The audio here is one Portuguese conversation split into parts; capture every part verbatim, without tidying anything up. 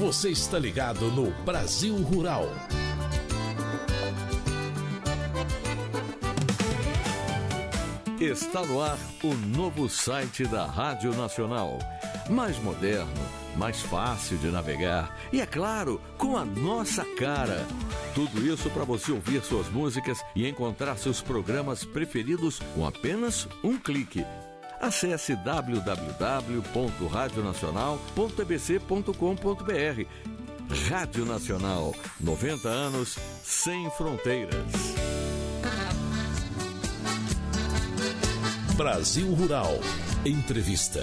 Você está ligado no Brasil Rural. Está no ar o novo site da Rádio Nacional. Mais moderno, mais fácil de navegar e, é claro, com a nossa cara. Tudo isso para você ouvir suas músicas e encontrar seus programas preferidos com apenas um clique. Acesse w w w ponto rádio nacional ponto a b c ponto com ponto b r. Rádio Nacional, noventa anos sem fronteiras. Brasil Rural. Entrevista.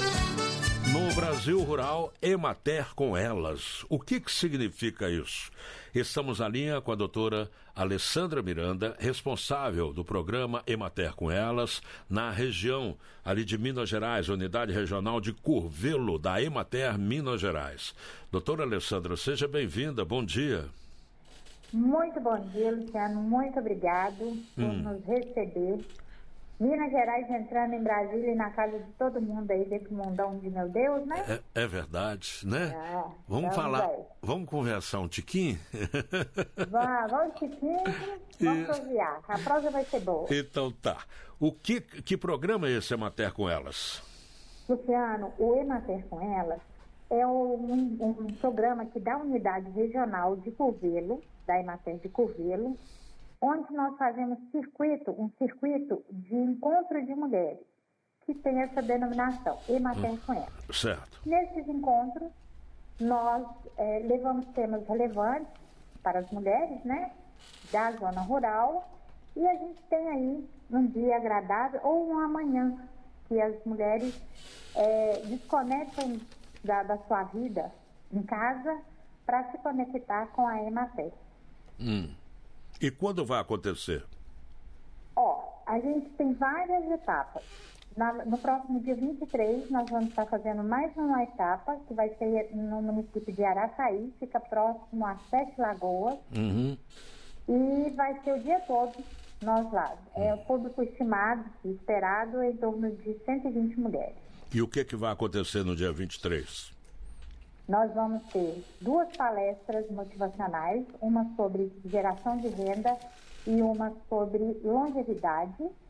No Brasil Rural, Emater com elas. O que, que significa isso? Estamos na linha com a doutora Alessandra Miranda, responsável do programa Emater com elas, na região ali de Minas Gerais, unidade regional de Curvelo, da Emater Minas Gerais. Doutora Alessandra, seja bem-vinda, bom dia. Muito bom dia, Luciano, muito obrigado por hum. nos receber. Minas Gerais entrando em Brasília e na casa de todo mundo aí desse mundão de meu Deus, né? É, é verdade, né? É, vamos falar, aí. Vamos conversar um tiquinho? Vá, vamos tiquinho, vamos prosear. A prosa vai ser boa. Então tá. O que, que programa é esse Emater com elas? Luciano, o Emater com elas é um, um programa que dá unidade regional de Curvelo, da Emater de Curvelo, onde nós fazemos circuito, um circuito de encontro de mulheres, que tem essa denominação, Emater hum, com elas. Certo. Nesses encontros, nós é, levamos temas relevantes para as mulheres, né, da zona rural, e a gente tem aí um dia agradável ou uma manhã que as mulheres é, desconectam da, da sua vida em casa para se conectar com a Emater. Hum. E quando vai acontecer? Ó, a gente tem várias etapas. Na, no próximo dia vinte e três, nós vamos estar fazendo mais uma etapa, que vai ser no município de Araçaí, fica próximo a Sete Lagoas. Uhum. E vai ser o dia todo nós lá. É o público estimado e esperado em torno de cento e vinte mulheres. E o que, que vai acontecer no dia vinte e três? Nós vamos ter duas palestras motivacionais, uma sobre geração de renda e uma sobre longevidade,